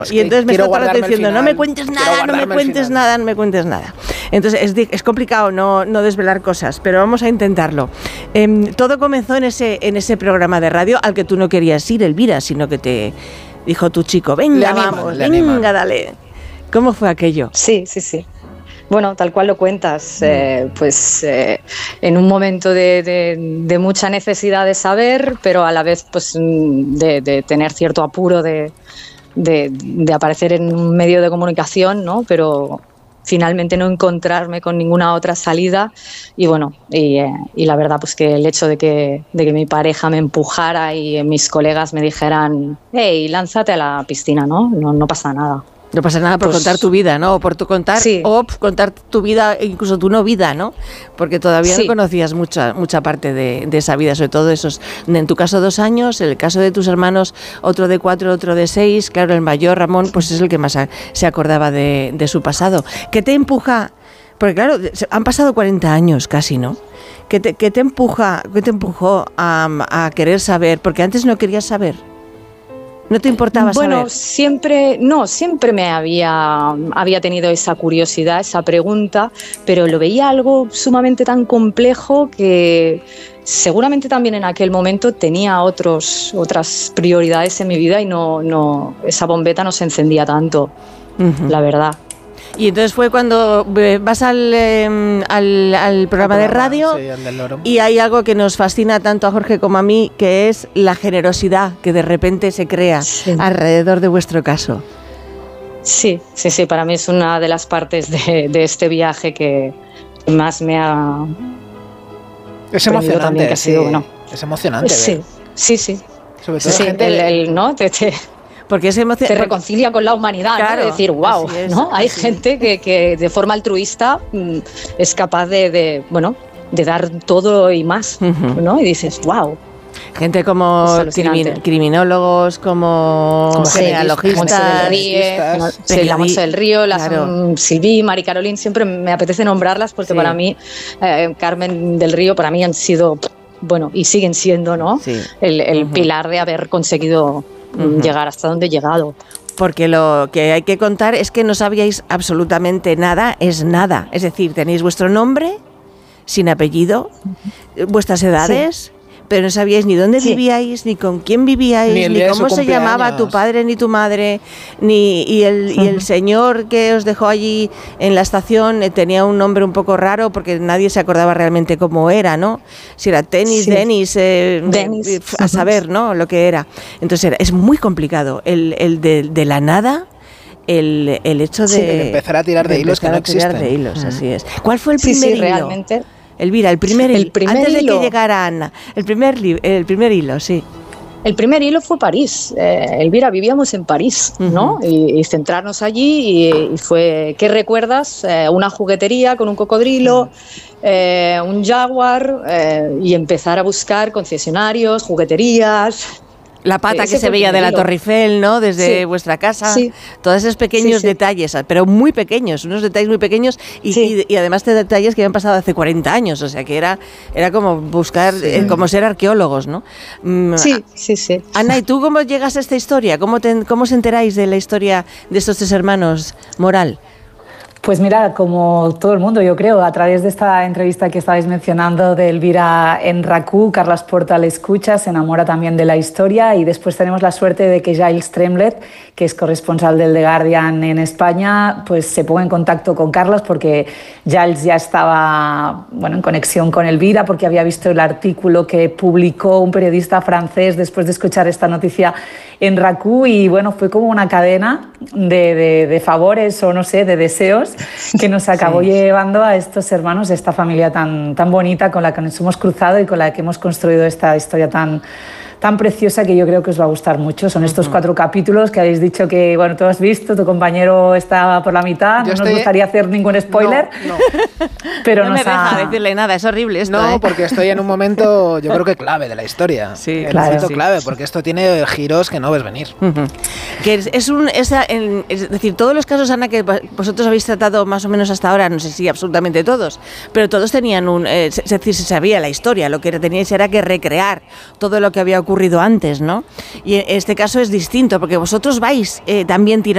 Y entonces me está todo el rato diciendo, no me cuentes nada, no me cuentes nada, no me cuentes nada. Entonces es complicado no desvelar cosas, pero vamos a intentarlo. Todo comenzó en ese programa de radio al que tú no querías ir, Elvira, sino que te dijo tu chico, venga, vamos, venga, dale. ¿Cómo fue aquello? Sí. Bueno, tal cual lo cuentas, en un momento de mucha necesidad de saber, pero a la vez pues de tener cierto apuro de aparecer en un medio de comunicación, ¿no? Pero finalmente no encontrarme con ninguna otra salida y bueno, y la verdad pues que el hecho de que mi pareja me empujara y mis colegas me dijeran, hey, lánzate a la piscina, no pasa nada. No pasa nada por contar tu vida, ¿no? O por tu contar, sí. O contar tu vida, incluso tu no vida, ¿no? Porque todavía no conocías mucha parte de esa vida, sobre todo esos, en tu caso 2 años, en el caso de tus hermanos, otro de 4, otro de 6, claro, el mayor, Ramón, pues es el que más se acordaba de su pasado. ¿Qué te empuja? Porque claro, han pasado 40 años casi, ¿no? ¿Qué te empujó a querer saber? Porque antes no querías saber. ¿No te importaba saber? Bueno, siempre me había tenido esa curiosidad, esa pregunta, pero lo veía algo sumamente tan complejo que seguramente también en aquel momento tenía otras prioridades en mi vida y no esa bombeta no se encendía tanto, la verdad. Y entonces fue cuando vas al programa de radio, sí, al del Loro. Y hay algo que nos fascina tanto a Jorge como a mí, que es la generosidad que de repente se crea alrededor de vuestro caso. Sí, para mí es una de las partes de este viaje que más me ha... Es emocionante, también, que ha sido, bueno. Es emocionante. Sí. Sobre todo gente... ¿no? Porque se reconcilia con la humanidad, claro, ¿no? De decir, wow, ¿no? Hay gente que de forma altruista es capaz de dar todo y más, ¿no? Y dices, wow. Gente como criminólogos, como genealogistas, la Monse del Río, Silví, Mari Carolín, siempre me apetece nombrarlas porque para mí, Carmen del Río, para mí han sido, y siguen siendo, ¿no? Sí. El pilar de haber conseguido llegar hasta donde he llegado. Porque lo que hay que contar es que no sabíais absolutamente nada, es nada. Es decir, tenéis vuestro nombre, sin apellido, vuestras edades, pero no sabíais ni dónde vivíais, ni con quién vivíais, ni cómo se llamaba tu padre ni tu madre, y el señor que os dejó allí en la estación tenía un nombre un poco raro porque nadie se acordaba realmente cómo era, ¿no? Si era Denis, a saber, ¿no? Lo que era. Entonces es muy complicado el de la nada. El hecho de empezar a tirar de hilos que no existen. Así es. ¿Cuál fue el primer hilo? Realmente. Elvira, el primer antes hilo. De que llegara Ana, el primer hilo, sí. El primer hilo fue París. Elvira, vivíamos en París, ¿no? Y centrarnos allí y fue, ¿qué recuerdas? Una juguetería con un cocodrilo, un jaguar y empezar a buscar concesionarios, jugueterías. La pata que se veía de la Torre Eiffel, ¿no? Desde vuestra casa. Sí. Todos esos pequeños detalles, pero muy pequeños, unos detalles muy pequeños y además de detalles que habían pasado hace 40 años. O sea, que era como buscar, como ser arqueólogos, ¿no? Sí. Ana, ¿y tú cómo llegas a esta historia? ¿Cómo os enteráis de la historia de estos 3 hermanos Moral? Pues mira, como todo el mundo, yo creo, a través de esta entrevista que estabais mencionando de Elvira en RAC1, Carles Porta la escucha, se enamora también de la historia y después tenemos la suerte de que Giles Tremlett, que es corresponsal del The Guardian en España, pues se ponga en contacto con Carles porque Giles ya estaba en conexión con Elvira porque había visto el artículo que publicó un periodista francés después de escuchar esta noticia en RAC1 y fue como una cadena de favores o no sé, de deseos que nos acabó llevando a estos hermanos, a esta familia tan bonita con la que nos hemos cruzado y con la que hemos construido esta historia tan preciosa que yo creo que os va a gustar mucho. Son estos 4 capítulos que habéis dicho que, tú has visto, tu compañero está por la mitad, no nos gustaría hacer ningún spoiler. No. Pero no me deja decirle nada, es horrible esto. No, porque estoy en un momento, yo creo que clave de la historia. Sí, el momento clave, porque esto tiene giros que no ves venir. Que es decir, todos los casos, Ana, que vosotros habéis tratado más o menos hasta ahora, no sé si absolutamente todos, pero todos tenían es decir, se sabía la historia, lo que teníais era que recrear todo lo que había ocurrido antes, ¿no? Y en este caso es distinto, porque vosotros vais también tirando